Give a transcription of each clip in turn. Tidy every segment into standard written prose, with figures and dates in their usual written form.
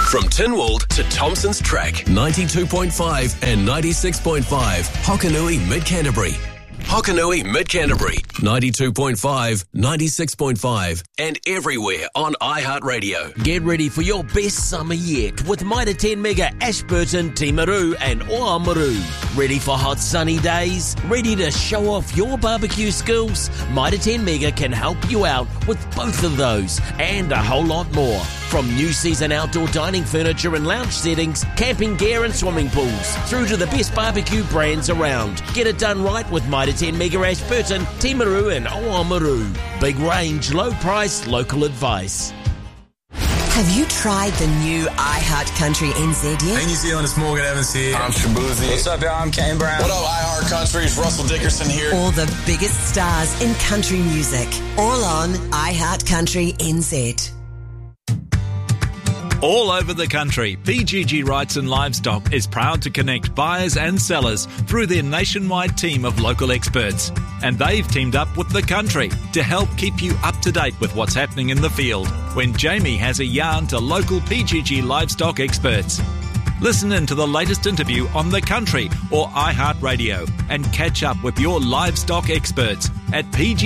From Tynwald to Thompson's Track, 92.5 and 96.5, Hokanui Mid-Canterbury. Hokanui Mid-Canterbury, 92.5, 96.5, and everywhere on iHeartRadio. Get ready for your best summer yet with Mitre 10 Mega Ashburton, Timaru and Oamaru. Ready for hot sunny days? Ready to show off your barbecue skills? Mitre 10 Mega can help you out with both of those and a whole lot more. From new season outdoor dining furniture and lounge settings, camping gear and swimming pools, through to the best barbecue brands around. Get it done right with Mitre 10 Mega Ashburton, Timaru and Oamaru. Big range, low price, local advice. Have you tried the new iHeart Country NZ yet? Hey New Zealand, it's Morgan Evans here. I'm Shabuzi. What's up, y'all? I'm Kane Brown. What up, iHeart Country? It's Russell Dickerson here. All the biggest stars in country music. All on iHeart Country NZ. All over the country, PGG Wrightson Livestock is proud to connect buyers and sellers through their nationwide team of local experts. And they've teamed up with The Country to help keep you up to date with what's happening in the field when Jamie has a yarn to local PGG livestock experts. Listen in to the latest interview on The Country or iHeartRadio and catch up with your livestock experts at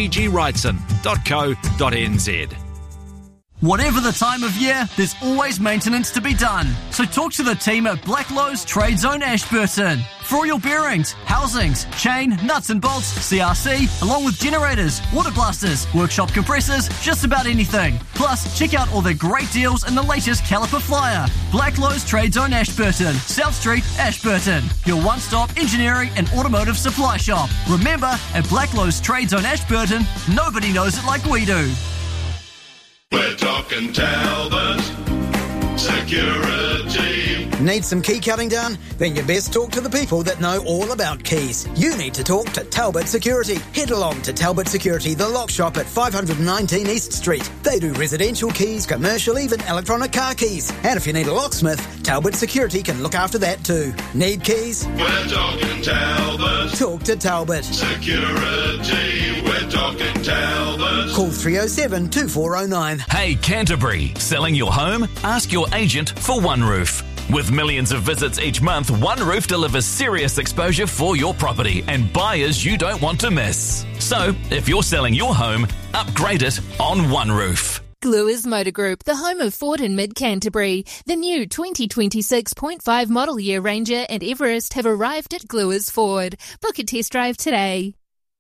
pggwrightson.co.nz. Whatever the time of year, there's always maintenance to be done. So talk to the team at Blacklow's Trade Zone Ashburton. For all your bearings, housings, chain, nuts and bolts, CRC, along with generators, water blasters, workshop compressors, just about anything. Plus, check out all the great deals and the latest caliper flyer. Blacklow's Trade Zone Ashburton, South Street, Ashburton. Your one-stop engineering and automotive supply shop. Remember, at Blacklow's Trade Zone Ashburton, nobody knows it like we do. We're talking Talbot Security. Need some key cutting done? Then you best talk to the people that know all about keys. You need to talk to Talbot Security. Head along to Talbot Security, the lock shop at 519 East Street. They do residential keys, commercial, even electronic car keys. And if you need a locksmith, Talbot Security can look after that too. Need keys? We're talking Talbot. Talk to Talbot Security. We're talking Talbot. Call 307-2409. Hey Canterbury, selling your home? Ask your agent for OneRoof. With millions of visits each month, OneRoof delivers serious exposure for your property and buyers you don't want to miss. So, if you're selling your home, upgrade it on OneRoof. Gluers Motor Group, the home of Ford in Mid-Canterbury. The new 2026.5 model year Ranger and Everest have arrived at Gluers Ford. Book a test drive today.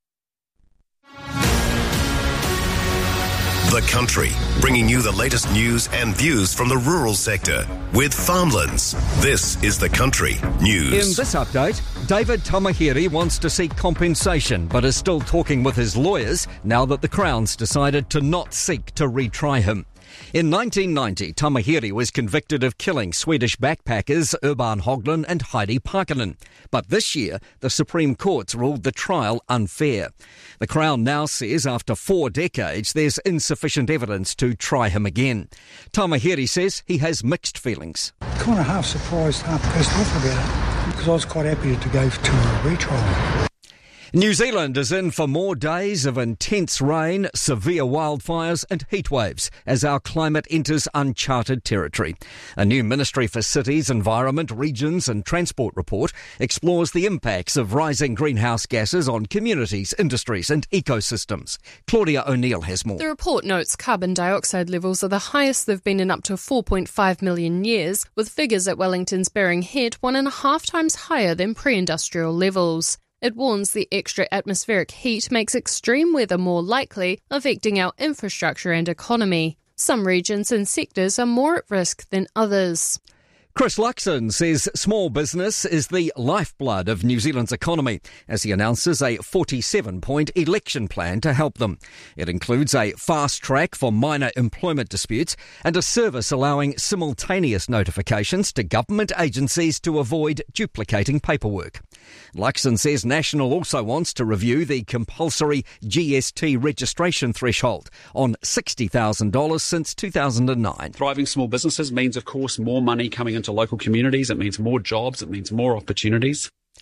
The Country, bringing you the latest news and views from the rural sector with Farmlands. This is The Country News. In this update, David Tamahiri wants to seek compensation but is still talking with his lawyers now that the Crown's decided to not seek to retry him. In 1990, Tamahiri was convicted of killing Swedish backpackers Urban Höglund and Heidi Parkkonen. But this year, the Supreme Court's ruled the trial unfair. The Crown now says after 4 decades, there's insufficient evidence to try him again. Tamahiri says he has mixed feelings. Kind of half surprised, half pissed off about it, because I was quite happy to go to a retrial. New Zealand is in for more days of intense rain, severe wildfires and heat waves as our climate enters uncharted territory. A new Ministry for Cities, Environment, Regions and Transport report explores the impacts of rising greenhouse gases on communities, industries and ecosystems. Claudia O'Neill has more. The report notes carbon dioxide levels are the highest they've been in up to 4.5 million years, with figures at Wellington's Bering Head 1.5 times higher than pre-industrial levels. It warns the extra atmospheric heat makes extreme weather more likely, affecting our infrastructure and economy. Some regions and sectors are more at risk than others. Chris Luxon says small business is the lifeblood of New Zealand's economy as he announces a 47-point election plan to help them. It includes a fast track for minor employment disputes and a service allowing simultaneous notifications to government agencies to avoid duplicating paperwork. Luxon says National also wants to review the compulsory GST registration threshold on $60,000 since 2009. Thriving small businesses means, of course, more money coming into local communities. It means more jobs. It means more opportunities.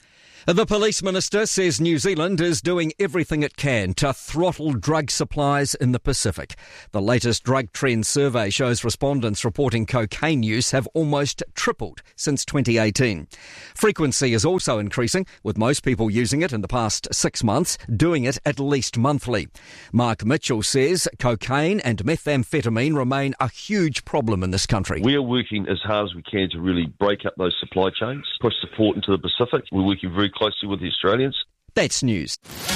The Police Minister says New Zealand is doing everything it can to throttle drug supplies in the Pacific. The latest Drug Trend survey shows respondents reporting cocaine use have almost tripled since 2018. Frequency is also increasing, with most people using it in the past 6 months, doing it at least monthly. Mark Mitchell says cocaine and methamphetamine remain a huge problem in this country. We are working as hard as we can to really break up those supply chains, push support into the Pacific. We're working very closely with the Australians. That's news.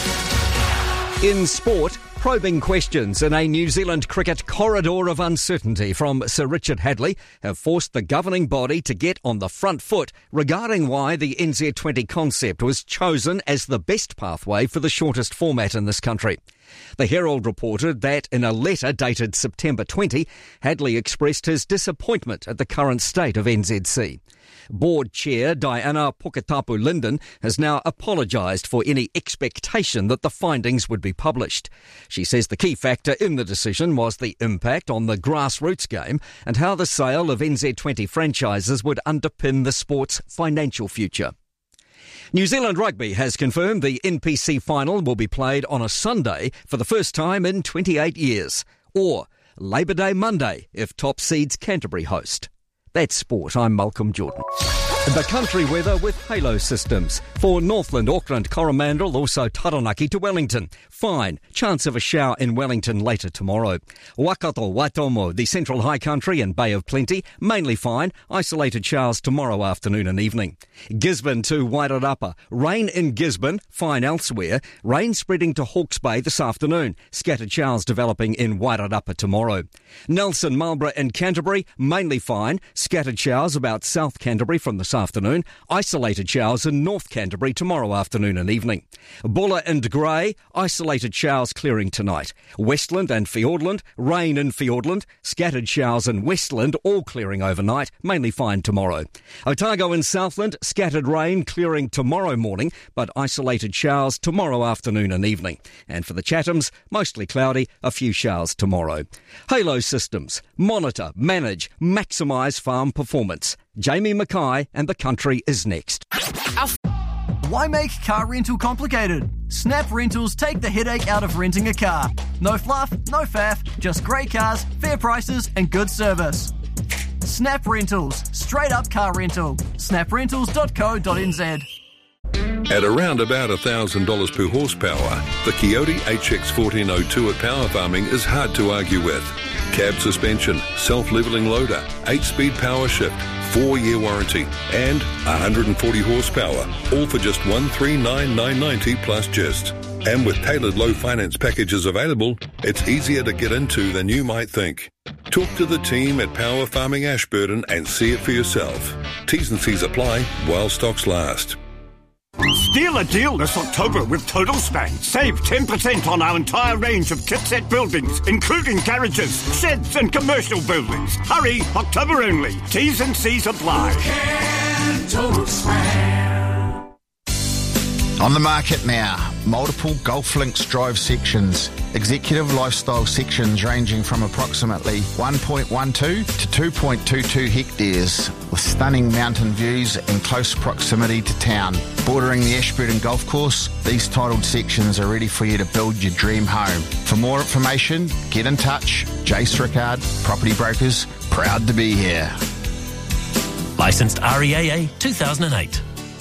In sport, probing questions in a New Zealand cricket corridor of uncertainty from Sir Richard Hadley have forced the governing body to get on the front foot regarding why the NZ20 concept was chosen as the best pathway for the shortest format in this country. The Herald reported that in a letter dated September 20, Hadley expressed his disappointment at the current state of NZC. Board Chair Diana Puketapu-Linden has now apologised for any expectation that the findings would be published. She says the key factor in the decision was the impact on the grassroots game and how the sale of NZ20 franchises would underpin the sport's financial future. New Zealand Rugby has confirmed the NPC final will be played on a Sunday for the first time in 28 years, or Labor Day Monday if top seeds Canterbury host. That's sport. I'm Malcolm Jordan. The country weather with Halo Systems. For Northland, Auckland, Coromandel, also Taranaki to Wellington. Fine. Chance of a shower in Wellington later tomorrow. Waikato, Waitomo, the Central High Country and Bay of Plenty. Mainly fine. Isolated showers tomorrow afternoon and evening. Gisborne to Wairarapa. Rain in Gisborne. Fine elsewhere. Rain spreading to Hawke's Bay this afternoon. Scattered showers developing in Wairarapa tomorrow. Nelson, Marlborough and Canterbury. Mainly fine. Scattered showers about South Canterbury from this afternoon. Isolated showers in North Canterbury tomorrow afternoon and evening. Buller and Grey, isolated showers clearing tonight. Westland and Fiordland, rain in Fiordland. Scattered showers in Westland, all clearing overnight, mainly fine tomorrow. Otago and Southland, scattered rain clearing tomorrow morning, but isolated showers tomorrow afternoon and evening. And for the Chathams, mostly cloudy, a few showers tomorrow. Halo Systems, monitor, manage, maximise farm performance. Jamie Mackay and the country is next. Why make car rental complicated? Snap Rentals take the headache out of renting a car. No fluff, no faff, just great cars, fair prices and good service. Snap Rentals, straight up car rental. snaprentals.co.nz. At around about $1,000 per horsepower, the Coyote HX 1402 at Power Farming is hard to argue with. Cab suspension, self-levelling loader, 8-speed power shift, 4-year warranty, and 140 horsepower, all for just $139,990 plus GIST. And with tailored low finance packages available, it's easier to get into than you might think. Talk to the team at Power Farming Ashburton and see it for yourself. T's and C's apply while stocks last. Steal a deal this October with Total Span. Save 10% on our entire range of kitset buildings, including garages, sheds and commercial buildings. Hurry, October only. T's and C's apply. Total Span. On the market now, multiple Golf Links drive sections. Executive lifestyle sections ranging from approximately 1.12 to 2.22 hectares with stunning mountain views and close proximity to town. Bordering the Ashburton Golf Course, these titled sections are ready for you to build your dream home. For more information, get in touch. Jace Rickard, Property Brokers, proud to be here. Licensed REAA 2008.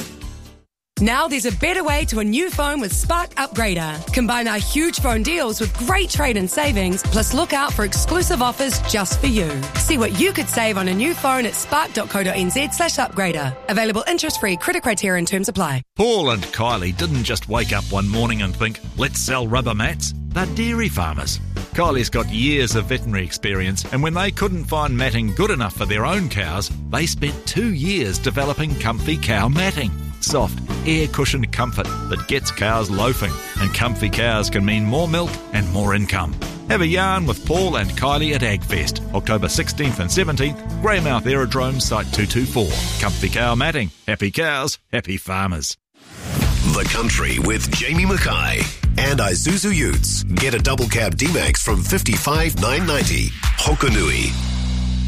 Now there's a better way to a new phone with Spark Upgrader. Combine our huge phone deals with great trade-in savings, plus look out for exclusive offers just for you. See what you could save on a new phone at spark.co.nz/upgrader. Available interest-free, credit criteria and terms apply. Paul and Kylie didn't just wake up one morning and think, let's sell rubber mats. They're dairy farmers. Kylie's got years of veterinary experience, and when they couldn't find matting good enough for their own cows, they spent 2 years developing Comfy Cow matting. Soft, air-cushioned comfort that gets cows loafing, and comfy cows can mean more milk and more income. Have a yarn with Paul and Kylie at AgFest, October 16th and 17th, Greymouth Aerodrome, Site 224. Comfy Cow matting. Happy cows, happy farmers. The Country with Jamie Mackay and Isuzu Utes. Get a double cab D-Max from $55,990. Hokanui.